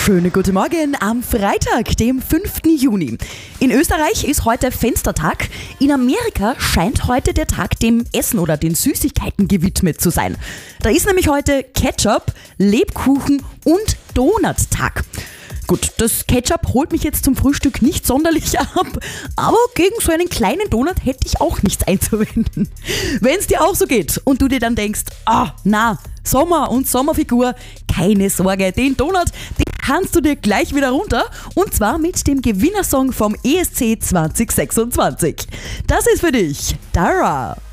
Schönen guten Morgen am Freitag, dem 5. Juni. In Österreich ist heute Fenstertag. In Amerika scheint heute der Tag dem Essen oder den Süßigkeiten gewidmet zu sein. Da ist nämlich heute Ketchup, Lebkuchen und Donut-Tag. Gut, das Ketchup holt mich jetzt zum Frühstück nicht sonderlich ab, aber gegen so einen kleinen Donut hätte ich auch nichts einzuwenden. Wenn es dir auch so geht und du dir dann denkst, Sommer und Sommerfigur, keine Sorge, den Donut, den kannst du dir gleich wieder runter und zwar mit dem Gewinnersong vom ESC 2026. Das ist für dich Dara.